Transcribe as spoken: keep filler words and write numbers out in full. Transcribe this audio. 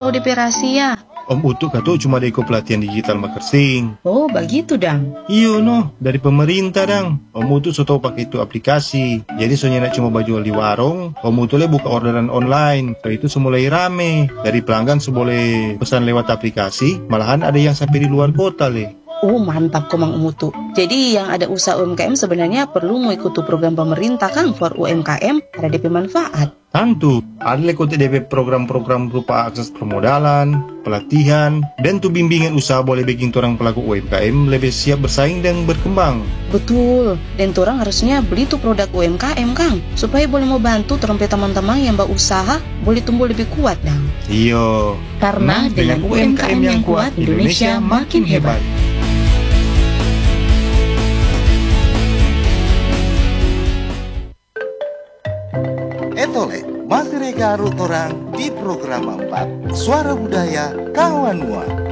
tahu D P rahasia? Om Utu kata cuma ada ikut pelatihan digital marketing. Oh, begitu dang. Iyo no, dari pemerintah dang. Om Utu so tahu pakai itu aplikasi. Jadi soalnya nak cuma baju di warung, Om Utu le buka orderan online. So itu semulai rame. Dari pelanggan seboleh pesan lewat aplikasi, malahan ada yang sampai di luar kota le. Oh, mantap Komang Umutu. Jadi yang ada usaha U M K M sebenarnya perlu mengikuti program pemerintah Kang for U M K M ada D P manfaat. Tentu, ada lekot D P program-program berupa akses permodalan, pelatihan, dan tuh bimbingan usaha boleh bikin orang pelaku U M K M lebih siap bersaing dan berkembang. Betul, dan orang harusnya beli tuh produk U M K M Kang, supaya boleh mau bantu terus teman-teman yang berusaha boleh tumbuh lebih kuat dang. Iyo, Karena dengan U M K M yang kuat, Indonesia makin hebat. Etole, masih rega arut orang di program empat Suara Budaya Kawan Mua.